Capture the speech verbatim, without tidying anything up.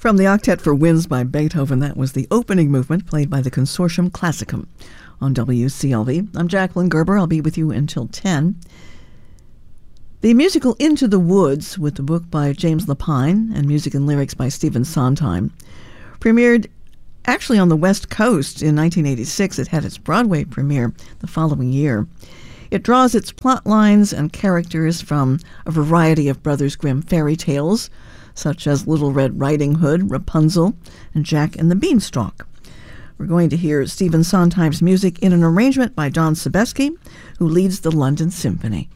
From the Octet for Winds by Beethoven, that was the opening movement played by the Consortium Classicum on W C L V. I'm Jacqueline Gerber. I'll be with you until ten. The musical Into the Woods, with the book by James Lapine and music and lyrics by Stephen Sondheim, premiered actually on the West Coast in nineteen eighty-six. It had its Broadway premiere the following year. It draws its plot lines and characters from a variety of Brothers Grimm fairy tales, such as Little Red Riding Hood, Rapunzel, and Jack and the Beanstalk. We're going to hear Stephen Sondheim's music in an arrangement by Don Sebesky, who leads the London Symphony.